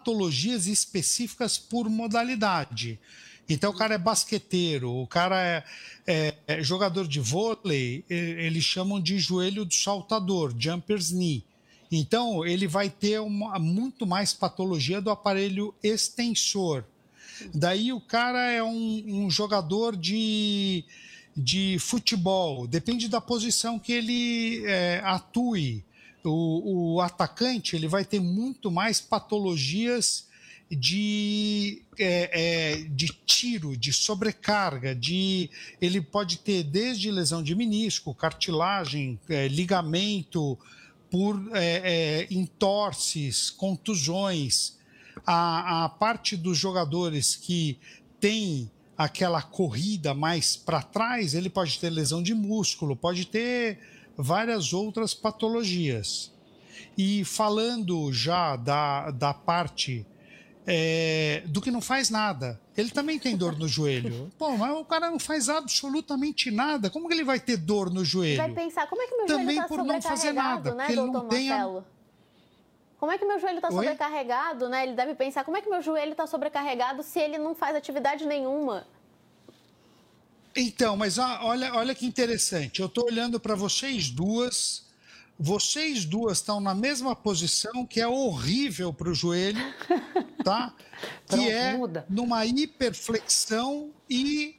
patologias específicas por modalidade. Então, o cara é basqueteiro, o cara é jogador de vôlei, eles chamam de joelho do saltador, jumper's knee. Então, ele vai ter muito mais patologia do aparelho extensor. Daí, o cara é um jogador de futebol, depende da posição que ele atue. O atacante ele vai ter muito mais patologias de tiro, de sobrecarga, ele pode ter desde lesão de menisco, cartilagem, ligamento, por entorses, contusões. A parte dos jogadores que tem aquela corrida mais para trás, ele pode ter lesão de músculo, pode ter várias outras patologias. E falando já da parte do que não faz nada, ele também tem dor no joelho. Pô, mas o cara não faz absolutamente nada, como que ele vai ter dor no joelho? Vai pensar, como é que meu joelho está sobrecarregado, né, doutor Marcelo? Como é que meu joelho está sobrecarregado, né? Ele deve pensar, como é que meu joelho está sobrecarregado se ele não faz atividade nenhuma? Então, mas olha que interessante. Eu estou olhando para vocês duas estão na mesma posição, que é horrível para o joelho, tá? Que é numa hiperflexão e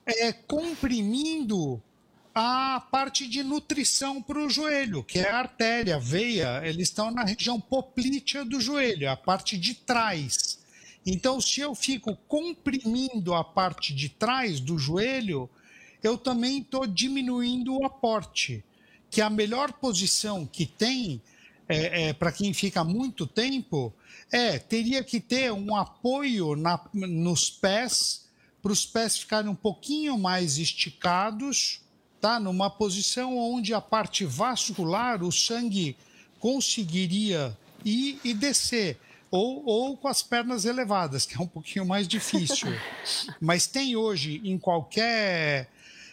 comprimindo a parte de nutrição para o joelho, que é a artéria, a veia, eles estão na região poplítea do joelho, a parte de trás. Então, se eu fico comprimindo a parte de trás do joelho, eu também estou diminuindo o aporte, que a melhor posição que tem, para quem fica muito tempo, teria que ter um apoio nos pés, para os pés ficarem um pouquinho mais esticados, tá? Numa posição onde a parte vascular, o sangue conseguiria ir e descer, ou com as pernas elevadas, que é um pouquinho mais difícil. Mas tem hoje, em qualquer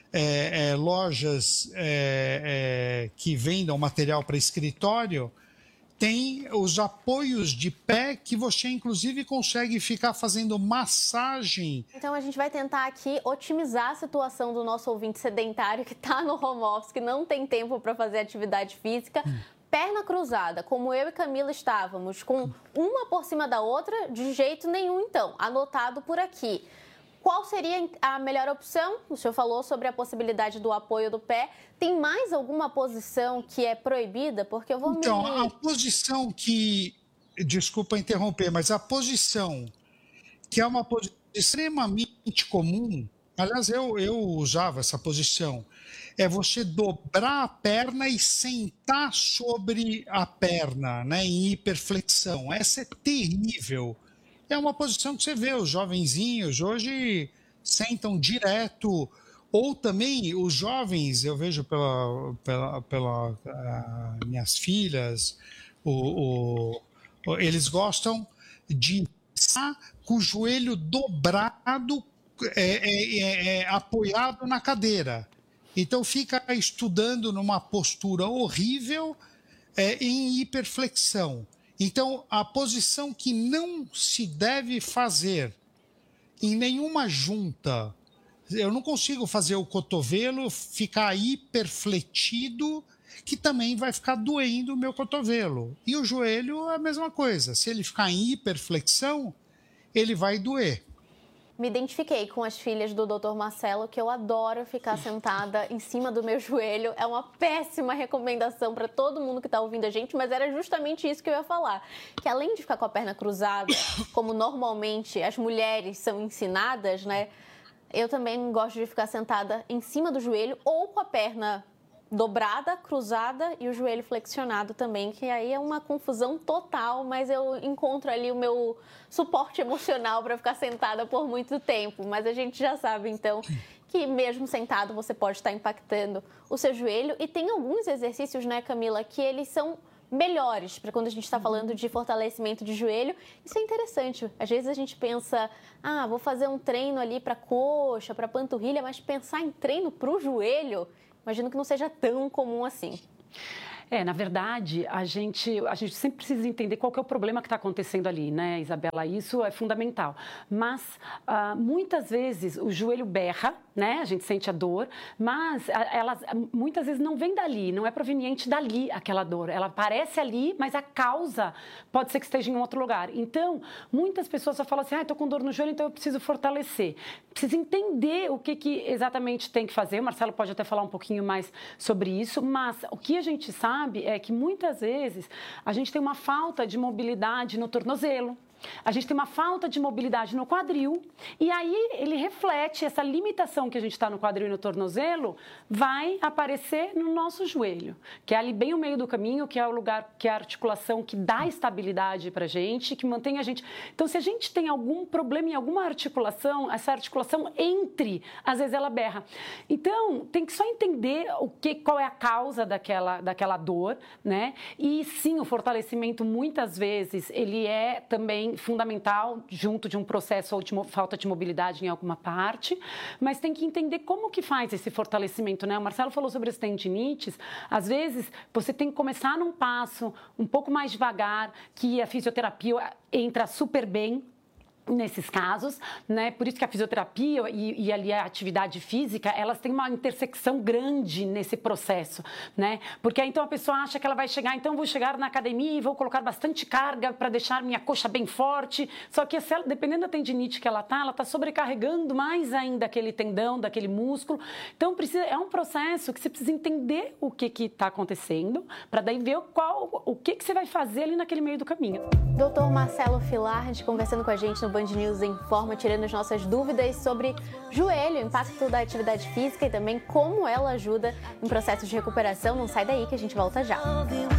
lojas que vendam material para escritório, tem os apoios de pé que você, inclusive, consegue ficar fazendo massagem. Então, a gente vai tentar aqui otimizar a situação do nosso ouvinte sedentário que está no home office, que não tem tempo para fazer atividade física. Perna cruzada, como eu e Camila estávamos, com uma por cima da outra, de jeito nenhum, então. Anotado por aqui. Qual seria a melhor opção? O senhor falou sobre a possibilidade do apoio do pé. Tem mais alguma posição que é proibida? Porque eu vou a posição que... Desculpa interromper, mas a posição que é uma posição extremamente comum, aliás, eu usava essa posição, é você dobrar a perna e sentar sobre a perna, né, em hiperflexão. Essa é terrível. É uma posição que você vê, os jovenzinhos hoje sentam direto, ou também os jovens, eu vejo pela minhas filhas, eles gostam de estar com o joelho dobrado, apoiado na cadeira. Então fica estudando numa postura horrível, em hiperflexão. Então, a posição que não se deve fazer em nenhuma junta, eu não consigo fazer o cotovelo ficar hiperfletido, que também vai ficar doendo o meu cotovelo. E o joelho é a mesma coisa. Se ele ficar em hiperflexão, ele vai doer. Me identifiquei com as filhas do Dr. Marcelo, que eu adoro ficar sentada em cima do meu joelho. É uma péssima recomendação para todo mundo que está ouvindo a gente, mas era justamente isso que eu ia falar. Que além de ficar com a perna cruzada, como normalmente as mulheres são ensinadas, né? Eu também gosto de ficar sentada em cima do joelho ou com a perna dobrada, cruzada e o joelho flexionado também, que aí é uma confusão total, mas eu encontro ali o meu suporte emocional para ficar sentada por muito tempo. Mas a gente já sabe, então, que mesmo sentado você pode estar impactando o seu joelho. E tem alguns exercícios, né, Camila, que eles são melhores para quando a gente está falando de fortalecimento de joelho. Isso é interessante. Às vezes a gente pensa, vou fazer um treino ali para coxa, para panturrilha, mas pensar em treino para o joelho, imagino que não seja tão comum assim. Na verdade, a gente sempre precisa entender qual que é o problema que está acontecendo ali, né, Isabela? Isso é fundamental. Mas, muitas vezes, o joelho berra, né? A gente sente a dor, mas ela muitas vezes não vem dali, não é proveniente dali aquela dor. Ela aparece ali, mas a causa pode ser que esteja em outro lugar. Então, muitas pessoas só falam assim, estou com dor no joelho, então eu preciso fortalecer. Precisa entender o que exatamente tem que fazer. O Marcelo pode até falar um pouquinho mais sobre isso, mas o que a gente sabe é que muitas vezes a gente tem uma falta de mobilidade no tornozelo. A gente tem uma falta de mobilidade no quadril e aí ele reflete essa limitação que a gente está no quadril e no tornozelo, vai aparecer no nosso joelho, que é ali bem o meio do caminho, que é o lugar, que é a articulação que dá estabilidade para a gente, que mantém a gente... Então, se a gente tem algum problema em alguma articulação, essa articulação às vezes ela berra. Então, tem que só entender qual é a causa daquela dor, né? E sim, o fortalecimento muitas vezes, ele é também fundamental junto de um processo ou de falta de mobilidade em alguma parte, mas tem que entender como que faz esse fortalecimento, né? O Marcelo falou sobre as tendinites, às vezes você tem que começar num passo um pouco mais devagar, que a fisioterapia entra super bem nesses casos, né? Por isso que a fisioterapia e ali a atividade física, elas têm uma intersecção grande nesse processo, né? Porque aí então a pessoa acha que ela vai chegar, então vou chegar na academia e vou colocar bastante carga para deixar minha coxa bem forte, só que dependendo da tendinite que ela tá sobrecarregando mais ainda aquele tendão, daquele músculo, então é um processo que você precisa entender o que está acontecendo, para daí ver o que você vai fazer ali naquele meio do caminho. Doutor Marcelo Filardi conversando com a gente no Band News Informa, tirando as nossas dúvidas sobre joelho, o impacto da atividade física e também como ela ajuda em processos de recuperação. Não sai daí que a gente volta já.